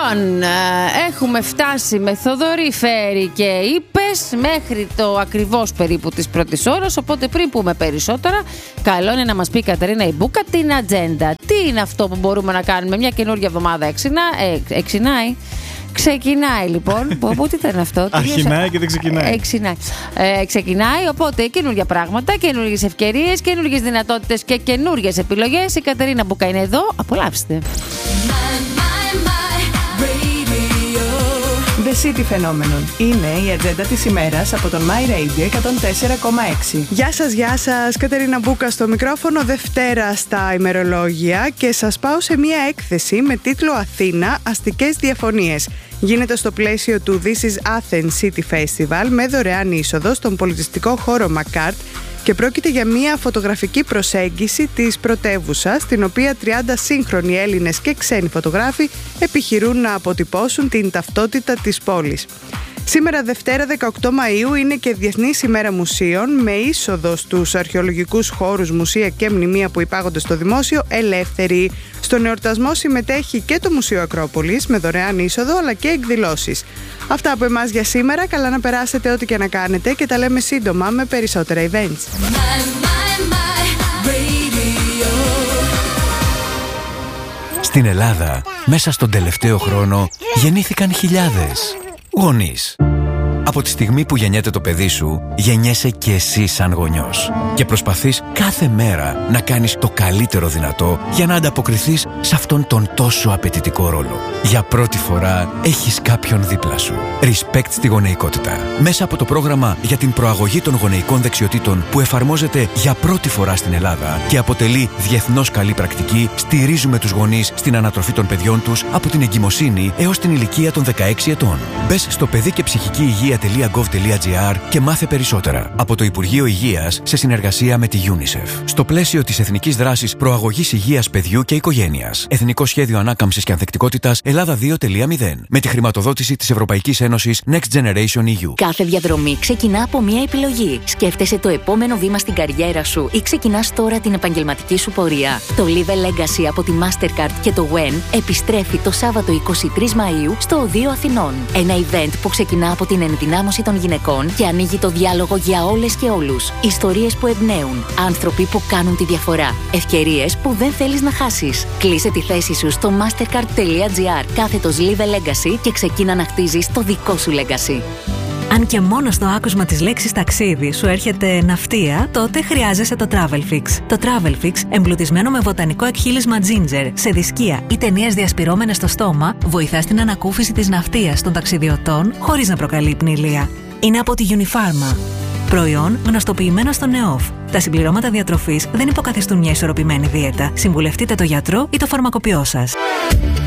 Λοιπόν, έχουμε φτάσει με Θοδωρή, Φέρη και Είπες μέχρι το ακριβώς περίπου της πρώτης ώρας. Οπότε πριν πούμε περισσότερα, καλό είναι να μας πει η Κατερίνα η Μπούκα την ατζέντα. Τι είναι αυτό που μπορούμε να κάνουμε μια καινούργια εβδομάδα? Εξινάει. Ξεκινάει λοιπόν. Πού τι ήταν αυτό? Αρχινάει και δεν ξεκινάει. Ξεκινάει, οπότε καινούργια πράγματα, καινούργιες ευκαιρίες, καινούργιες δυνατότητες και καινούργιες επιλογές. Η Κατερίνα Μπούκα είναι εδώ. Απολαύστε. The City Phenomenon είναι η ατζέντα της ημέρας από τον My Radio 104,6. Γεια σας, Κατερίνα Μπούκα στο μικρόφωνο, Δευτέρα στα ημερολόγια, και σας πάω σε μια έκθεση με τίτλο Αθήνα, αστικές διαφωνίες. Γίνεται στο πλαίσιο του This is Athens City Festival με δωρεάν είσοδο στον πολιτιστικό χώρο Μακάρτ, και πρόκειται για μια φωτογραφική προσέγγιση της πρωτεύουσας, στην οποία 30 σύγχρονοι Έλληνες και ξένοι φωτογράφοι επιχειρούν να αποτυπώσουν την ταυτότητα της πόλης. Σήμερα Δευτέρα 18 Μαΐου είναι και Διεθνής ημέρα μουσείων, με είσοδο στους αρχαιολογικούς χώρους, μουσεία και μνημεία που υπάγονται στο δημόσιο ελεύθερη. Στον εορτασμό συμμετέχει και το Μουσείο Ακρόπολης με δωρεάν είσοδο αλλά και εκδηλώσεις. Αυτά από εμάς για σήμερα. Καλά να περάσετε ό,τι και να κάνετε, και τα λέμε σύντομα με περισσότερα events. Στην Ελλάδα, μέσα στον τελευταίο χρόνο, γεννήθηκαν χιλιάδες γονείς. Από τη στιγμή που γεννιέται το παιδί σου, γεννιέσαι και εσύ σαν γονιός. Και προσπαθείς κάθε μέρα να κάνεις το καλύτερο δυνατό για να ανταποκριθείς σε αυτόν τον τόσο απαιτητικό ρόλο. Για πρώτη φορά έχεις κάποιον δίπλα σου. Respect στη γονεϊκότητα. Μέσα από το πρόγραμμα για την προαγωγή των γονεϊκών δεξιοτήτων που εφαρμόζεται για πρώτη φορά στην Ελλάδα και αποτελεί διεθνώς καλή πρακτική, στηρίζουμε τους γονείς στην ανατροφή των παιδιών τους από την εγκυμοσύνη έως την ηλικία των 16 ετών. Μπες στο παιδί και ψυχική υγεία.gov.gr και μάθε περισσότερα από το Υπουργείο Υγείας σε συνεργασία με τη UNICEF. Στο πλαίσιο της Εθνικής Δράσης Προαγωγής Υγείας Παιδιού και Οικογένειας. Εθνικό Σχέδιο Ανάκαμψης και Ανθεκτικότητας Ελλάδα 2.0. Με τη χρηματοδότηση της Ευρωπαϊκής Ένωσης Next Generation EU. Κάθε διαδρομή ξεκινά από μια επιλογή. Σκέφτεσαι το επόμενο βήμα στην καριέρα σου ή ξεκινάς τώρα την επαγγελματική σου πορεία? Το Live a Legacy από τη Mastercard και το WEN επιστρέφει το Σάββατο 23 Μαΐου στο Οδείο Αθηνών. Ένα event που ξεκινά από την ενδυνάμωση των γυναικών και ανοίγει το διάλογο για όλες και όλους. Ιστορίες που εμπνέουν, άνθρωποι που κάνουν τη διαφορά, ευκαιρίες που δεν θέλεις να χάσεις. Κλείσε τη θέση σου στο mastercard.gr/Live a Legacy και ξεκίνα να χτίζεις το δικό σου legacy. Αν και μόνο στο άκουσμα της λέξης ταξίδι σου έρχεται ναυτία, τότε χρειάζεσαι το Travelfix. Το Travelfix, εμπλουτισμένο με βοτανικό εκχύλισμα ginger, σε δισκία ή ταινίες διασπυρώμενες στο στόμα, βοηθά στην ανακούφιση της ναυτίας των ταξιδιωτών χωρίς να προκαλεί πνήλια. Είναι από τη Unifarma. Προϊόν γνωστοποιημένο στο ΝΕΟΦ. Τα συμπληρώματα διατροφής δεν υποκαθιστούν μια ισορροπημένη δίαιτα. Συμβουλευτείτε το γιατρό ή το φαρμακοποιό σας.